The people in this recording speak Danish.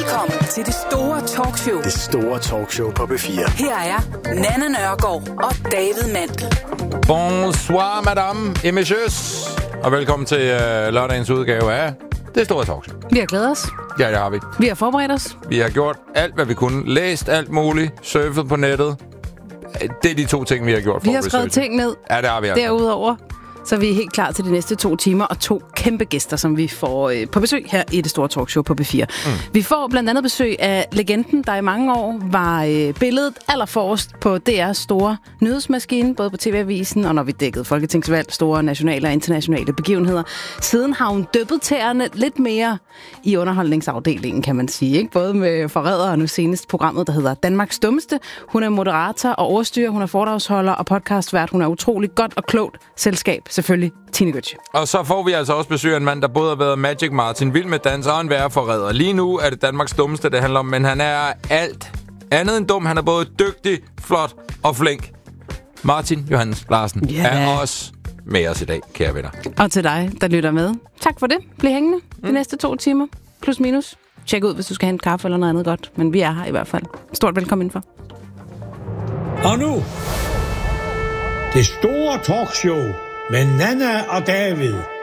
Velkommen til det store talkshow. Det store talkshow på P4. Her er Nanna Nørgaard og David Mandel. Bonsoir, madame et messieurs. Og velkommen til lørdagens udgave af det store talkshow. Vi har glædet os. Ja, det har vi. Vi har forberedt os. Vi har gjort alt, hvad vi kunne. Læst alt muligt. Surfet på nettet. Det er de to ting, vi har gjort for Vi har skrevet ting ned. Ja, det har vi altså. Derudover, så er vi helt klar til de næste 2 timer og 2 kæmpe gæster, som vi får på besøg her i det store talkshow på P4. Vi får blandt andet besøg af legenden, der i mange år var billedet allerforrest på DR's store nyhedsmaskine, både på TV-avisen og når vi dækkede folketingsvalg, store nationale og internationale begivenheder. Siden har hun dyppet tæerne lidt mere i underholdningsafdelingen, kan man sige. Ikke? Både med forræder og nu senest programmet, der hedder Danmarks Dummeste. Hun er moderator og overstyrer, hun er foredragsholder og podcastvært. Hun er utrolig godt og klogt selskab. Selvfølgelig Tine Götze. Og så får vi altså også besøg af en mand, der både har været Magic Martin, vild med dans og en værre forræder. Lige nu er det Danmarks Dummeste, det handler om, men han er alt andet end dum. Han er både dygtig, flot og flink. Martin Johannes Larsen er også med os i dag, kære venner. Og til dig, der lytter med. Tak for det. Bliv hængende de næste 2 timer. Plus minus. Tjek ud, hvis du skal hente kaffe eller noget andet godt. Men vi er her i hvert fald. Stort velkommen indenfor. Og nu, det store talkshow med Nanna og David.